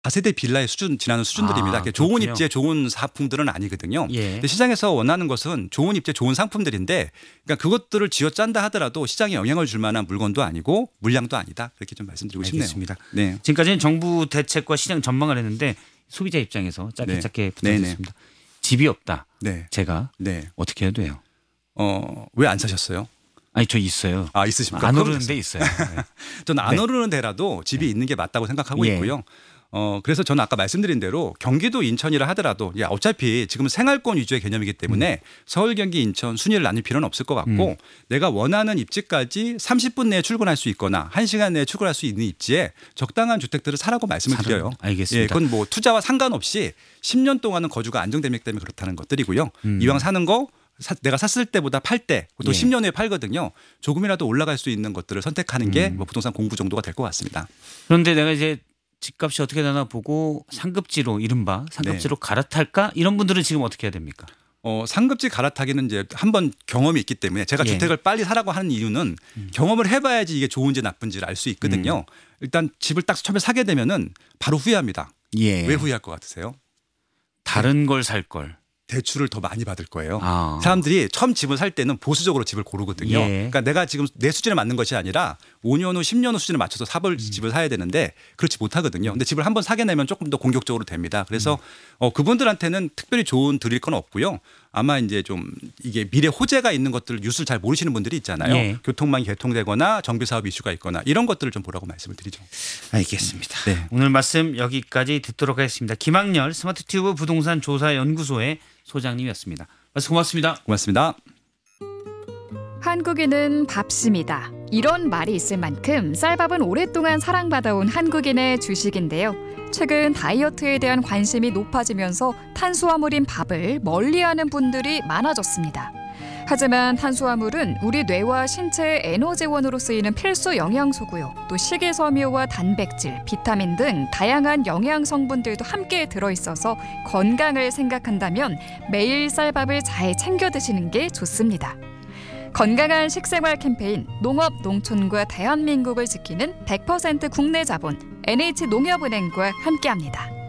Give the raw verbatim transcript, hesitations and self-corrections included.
다세대 빌라의 수준 지나는 수준들입니다. 아, 좋은 그렇군요. 입지에 좋은 상품들은 아니거든요. 예. 근데 시장에서 원하는 것은 좋은 입지에 좋은 상품들인데 그러니까 그것들을 쥐어짠다 하더라도 시장에 영향을 줄 만한 물건도 아니고 물량도 아니다. 그렇게 좀 말씀드리고 싶네요. 알겠습니다. 네. 지금까지는 정부 대책과 시장 전망을 했는데 소비자 입장에서 짧게 네. 짧게 네네. 부탁드렸습니다. 집이 없다. 네. 제가 네. 어떻게 해야 돼요? 어, 왜 안 사셨어요? 아니 저 있어요. 아, 있으십니까? 안 그럼 오르는 데 됐어요. 있어요. 네. 저는 안 네. 오르는 데라도 집이 있는 게 맞다고 생각하고 예. 있고요. 어, 그래서 저는 아까 말씀드린 대로 경기도 인천이라 하더라도 야, 어차피 지금 생활권 위주의 개념이기 때문에 음. 서울, 경기, 인천 순위를 나눌 필요는 없을 것 같고 음. 내가 원하는 입지까지 삼십 분 내에 출근할 수 있거나 한 시간 내에 출근할 수 있는 입지에 적당한 주택들을 사라고 말씀을 사람, 드려요. 알겠습니다. 예, 그건 뭐 투자와 상관없이 십 년 동안은 거주가 안정되기 때문에 그렇다는 것들이고요. 음. 이왕 사는 거 사, 내가 샀을 때보다 팔 때 또 예. 십 년 후에 팔거든요. 조금이라도 올라갈 수 있는 것들을 선택하는 게 뭐 부동산 공부 정도가 될 것 같습니다. 그런데 내가 이제 집값이 어떻게 되나 보고 상급지로 이른바 상급지로 네. 갈아탈까 이런 분들은 지금 어떻게 해야 됩니까? 어, 상급지 갈아타기는 이제 한번 경험이 있기 때문에 제가 예. 주택을 빨리 사라고 하는 이유는 음. 경험을 해봐야지 이게 좋은지 나쁜지를 알 수 있거든요. 음. 일단 집을 딱 처음에 사게 되면은 바로 후회합니다. 예. 왜 후회할 것 같으세요? 다른 걸 살 걸. 대출을 더 많이 받을 거예요. 아. 사람들이 처음 집을 살 때는 보수적으로 집을 고르거든요. 예. 그러니까 내가 지금 내 수준에 맞는 것이 아니라 오 년 후, 십 년 후 수준에 맞춰서 사볼 음. 집을 사야 되는데 그렇지 못하거든요. 근데 집을 한번 사게 되면 조금 더 공격적으로 됩니다. 그래서 음. 어, 그분들한테는 특별히 조언 드릴 건 없고요. 아마 이제 좀 이게 미래 호재가 있는 것들을 뉴스를 잘 모르시는 분들이 있잖아요. 예. 교통망이 개통되거나 정비 사업 이슈가 있거나 이런 것들을 좀 보라고 말씀을 드리죠. 알겠습니다. 네. 오늘 말씀 여기까지 듣도록 하겠습니다. 김학렬 스마트튜브 부동산 조사 연구소의 소장님이었습니다. 말씀 고맙습니다. 고맙습니다. 한국인은 밥심이다. 이런 말이 있을 만큼 쌀밥은 오랫동안 사랑받아온 한국인의 주식인데요. 최근 다이어트에 대한 관심이 높아지면서 탄수화물인 밥을 멀리하는 분들이 많아졌습니다. 하지만 탄수화물은 우리 뇌와 신체의 에너지원으로 쓰이는 필수 영양소고요. 또 식이섬유와 단백질, 비타민 등 다양한 영양 성분들도 함께 들어있어서 건강을 생각한다면 매일 쌀밥을 잘 챙겨 드시는 게 좋습니다. 건강한 식생활 캠페인 농업, 농촌과 대한민국을 지키는 백 퍼센트 국내 자본 엔에이치농협은행과 함께합니다.